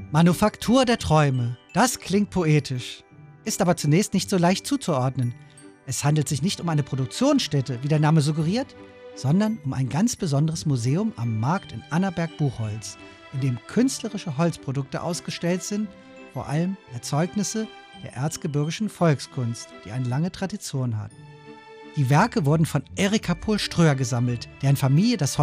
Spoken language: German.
Manufaktur der Träume. Das klingt poetisch, ist aber zunächst nicht so leicht zuzuordnen. Es handelt sich nicht um eine Produktionsstätte, wie der Name suggeriert, sondern um ein ganz besonderes Museum am Markt in Annaberg-Buchholz, in dem künstlerische Holzprodukte ausgestellt sind, vor allem Erzeugnisse der erzgebirgischen Volkskunst, die eine lange Tradition hat. Die Werke wurden von Erika Pohl-Ströer gesammelt, deren Familie das